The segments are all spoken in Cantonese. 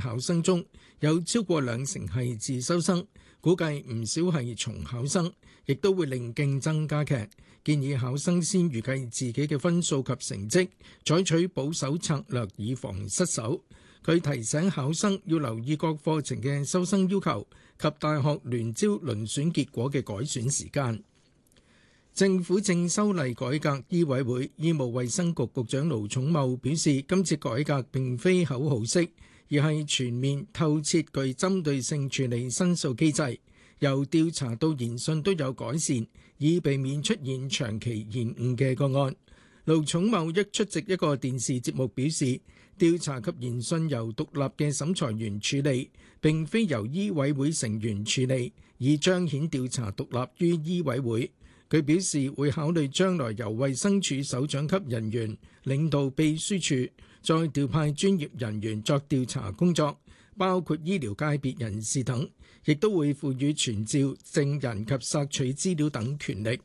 考生中，有超過20%係自修生，估計唔少係重考生，亦都會令競爭加劇。建議考生先預計自己嘅分數及成績，採取保守策略以防失手。佢提醒考生要留意各課程嘅收生要求及大學聯招遴選結果嘅改選時間。政府正修例改革醫委會，醫務衛生局局長盧寵茂表示，今次改革並非口號式，而係全面透徹具針對性處理申訴機制，由調查到研訊都有改善，以避免出現長期延誤嘅個案。盧寵茂一出席一個電視節目表示，調查及研訊由獨立嘅審裁員處理，並非由醫委會成員處理，以彰顯調查獨立於醫委會。佢表示會考慮將來由衛生署首長級人員領導秘書處，再調派專業人員作調查工作，包括醫療界別人士等，亦都會賦予傳召證人及索取資料等權力。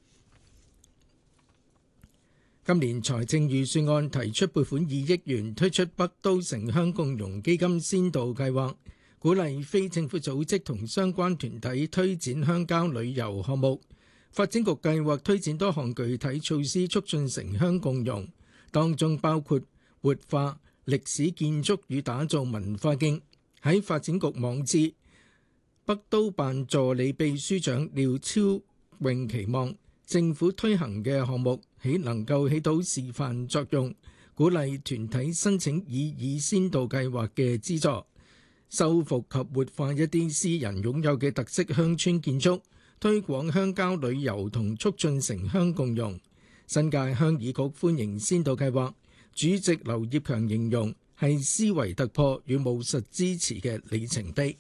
今年財政預算案提出撥款2億元推出北都城鄉共融基金先導計劃，鼓勵非政府組織同相關團體推展鄉郊旅遊項目。發展局計劃推展多項具體措施，促進城鄉共融，當中包括活化歷史建築與打造文化徑。喺發展局網誌，北都辦助理秘書長廖超穎期望政府推行嘅項目能夠起到示範作用，鼓勵團體申請以先導計劃嘅資助，修復及活化一啲私人擁有嘅特色鄉村建築，推廣鄉郊旅遊同促進城鄉共融。新界鄉議局歡迎先導計劃，主席劉業強形容係思維突破與務實支持嘅里程碑。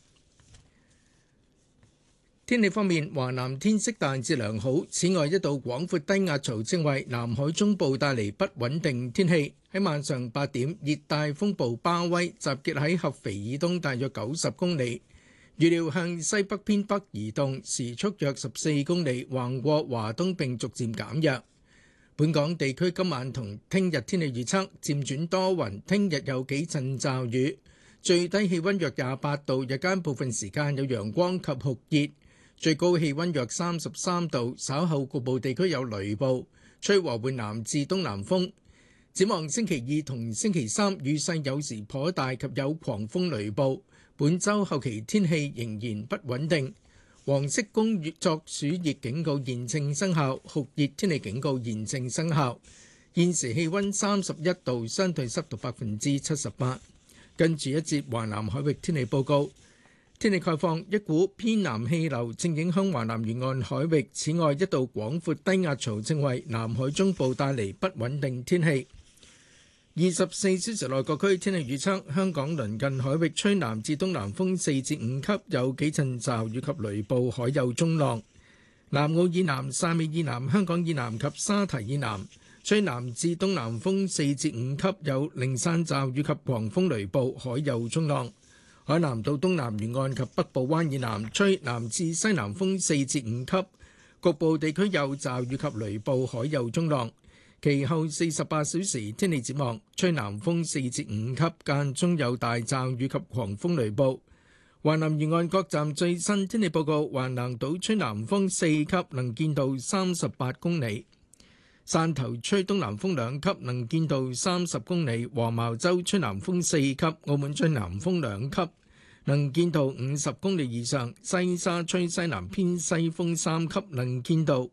天氣方面，華南天色大致良好，此外一道廣闊低壓槽正為南海中部帶嚟不穩定天氣。喺晚上8點，熱帶風暴巴威集結喺合肥以東大約90公里，預料向西北偏北移動，時速約14公里，橫過華東並逐漸減弱。本港地區今晚同聽日天氣預測漸轉多雲，聽日有幾陣驟雨，最低氣溫約28度，日間部分時間有陽光及酷熱，最高氣溫約33度，稍後局部地區有雷暴，吹和緩南至東南風。展望星期2同星期3雨勢有時頗大及有狂風雷暴，本週後期天氣仍然不穩定。黃色工業作暑熱警告現正生效，酷熱天氣警告現正生效。現時氣溫31度，相對濕度78%。跟住一節華南海域天氣報告。天氣概況，一股偏南氣流正影響華南沿岸海域，此外一道廣闊低壓槽正為南海中部帶嚟不穩定天氣。24小時內各區天氣預測，香港鄰近海域吹南至東南風4至5級，有幾陣驟雨及雷暴，海有中浪。南澳以南、汕尾以南、香港以南及沙堤以南吹南至東南風4至5級，有零散驟雨及狂風雷暴，海有中浪。海南島東南沿岸及北部灣以南吹南至西南風4至5級，局部地區有驟雨及雷暴，海有中浪。其後48小時天氣展望，吹南風4至5級，間中有大驟雨及狂風雷暴。華南沿岸各站最新天氣報告：橫瀾島吹南風4級，能見度38公里；汕頭吹東南風2級，能見度30公里；黃茅洲吹南風4級，澳門吹南風2級，能見度50公里以上；西沙吹西南偏西風3級，能見度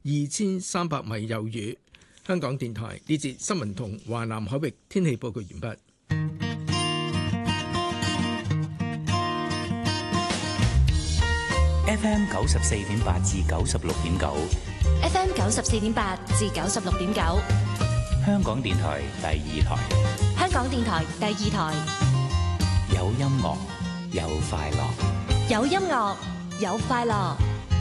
2300米，有雨。香港電台呢節新聞同華南海域天氣報告完畢。 FM 94.8至96.9 ，FM 94.8至96.9， 香港電台第2台， 香港電台第2台， 有音樂有快樂， 有音樂有快樂。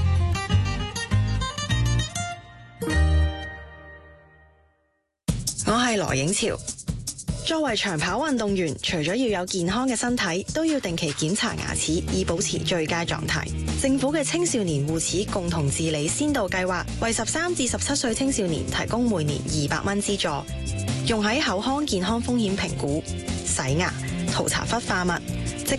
我係羅影潮。作為長跑運動員，除咗要有健康嘅身體，都要定期檢查牙齒，以保持最佳狀態。政府嘅青少年護齒共同治理先導計劃，為13至17歲青少年提供每年200蚊資助，用喺口腔健康風險評估、洗牙、塗搽氟化物、即